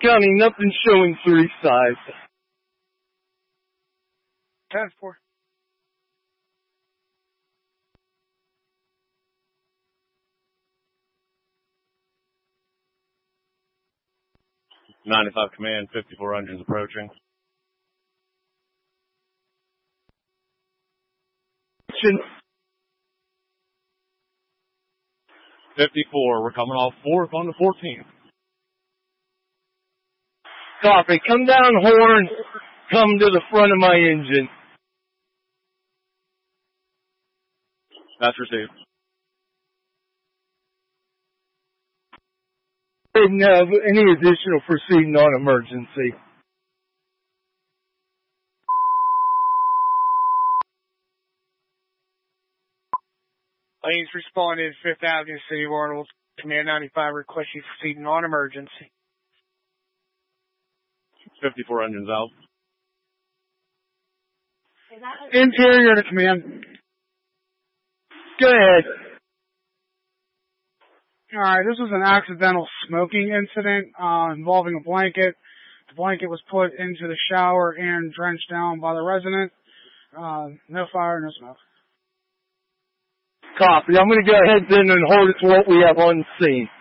County, nothing showing 3 sides. 10-4. .95 command, 54 engines approaching. 54, we're coming off 4th on the 14th. Copy. Come down horn. Come to the front of my engine. That's received. Didn't have any additional proceeding on emergency. Lanes responded, 5th Avenue, City of Arnold. Command 95 request you proceed non-emergency. 54 engines out. Interior to command. Go ahead. Alright, this was an accidental smoking incident involving a blanket. The blanket was put into the shower and drenched down by the resident. No fire, no smoke. Copy. I'm going to go ahead then and hold it to what we have on scene.